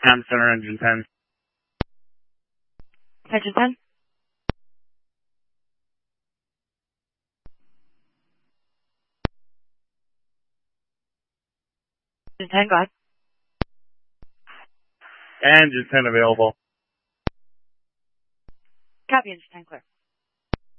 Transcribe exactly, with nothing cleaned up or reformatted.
Comm Center, Engine ten. Engine ten. Engine ten, go ahead. Engine ten available. Copy, Engine ten, clear.